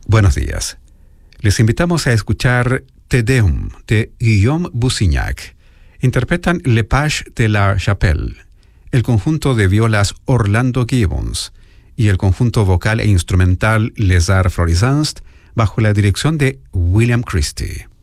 Buenos días. Les invitamos a escuchar Te Deum de Guillaume Bussignac. Interpretan Le Page de la Chapelle, el conjunto de violas Orlando Gibbons y el conjunto vocal e instrumental Les Arts Florissants bajo la dirección de William Christie.